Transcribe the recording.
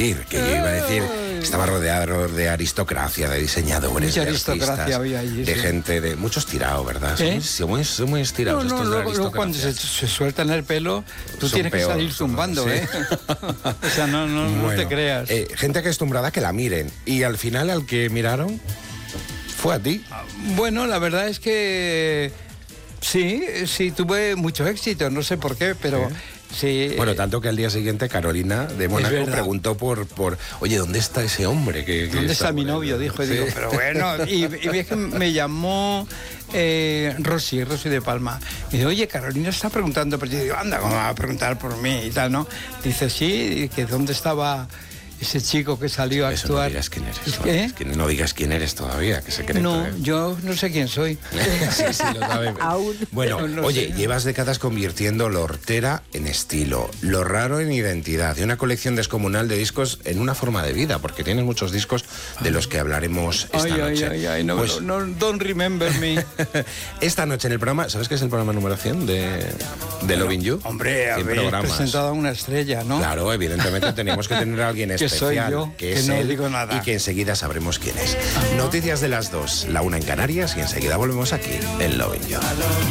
decir, estaba rodeado de aristocracia, de diseñadores, Mucha de aristocracia artistas, había allí, de sí. gente, de muchos tirados, ¿verdad? Son muy estirados No, estos de la luego cuando aristocracia. se sueltan el pelo, tú Son tienes que peor, salir zumbando, sí. ¿eh? O sea, no Bueno, te creas. Gente acostumbrada a que la miren, y al final al que miraron fue a ti. Bueno, la verdad es que sí, tuve mucho éxito, no sé por qué, pero sí. Bueno, tanto que al día siguiente Carolina de Mónaco verdad. preguntó por oye, ¿dónde está ese hombre? ¿Dónde está mi novio? Dijo, y digo, pero bueno, y es que me llamó Rosy de Palma. Y dice, oye, Carolina está preguntando por ti. Y digo, anda, ¿cómo va a preguntar por mí y tal, no? Dice, sí, que dónde estaba ese chico que salió a Eso actuar. no digas quién eres. ¿Qué? Es que no digas quién eres todavía, que secreto. No, yo no sé quién soy. Sí, lo sabe. Aún. Bueno, No oye, sé. llevas décadas convirtiendo lo hortera en estilo, lo raro en identidad, y una colección descomunal de discos en una forma de vida, porque tienes muchos discos de los que hablaremos esta noche. Ay, no, Pues, no, don't remember me. esta noche en el programa, ¿sabes qué es el programa número 100 de Loving You? Hombre, 100 habéis programas. presentado a una estrella, ¿no? Claro, evidentemente teníamos que tener a alguien Que soy especial, yo, que que es no él, digo nada. y que enseguida sabremos quién es. Noticias de las 2, la 1 en Canarias, y enseguida volvemos aquí en Loving You.